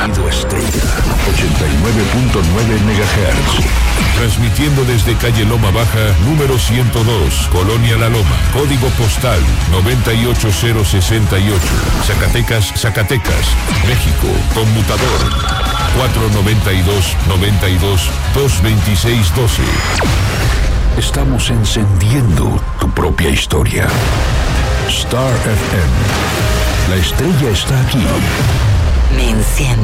Sonido Estrella, 89.9 MHz. Transmitiendo desde calle Loma Baja, número 102, Colonia La Loma, código postal 98068, Zacatecas, Zacatecas, México, conmutador 492-92-226-12. Estamos encendiendo tu propia historia. Star FM. La estrella está aquí. Me enciende.